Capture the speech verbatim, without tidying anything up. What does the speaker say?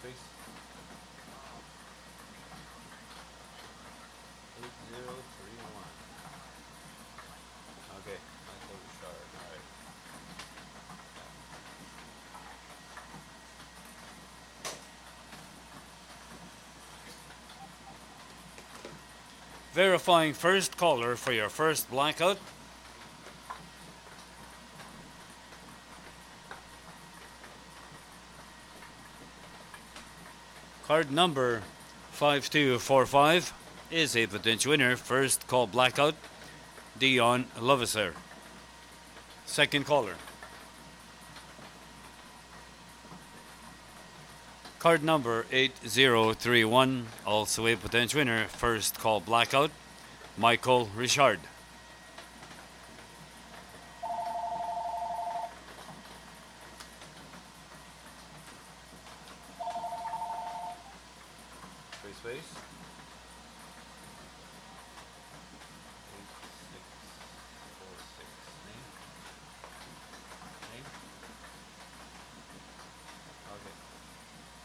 space. Eight zero three one. Okay, Michael Richard. All right. Verifying first caller for your first blackout. Card number five two four five is a potential winner. First call blackout, Dion Loviser. Second caller. Card number eight zero three one, also a potential winner. First call blackout, Michael Richard. Space space.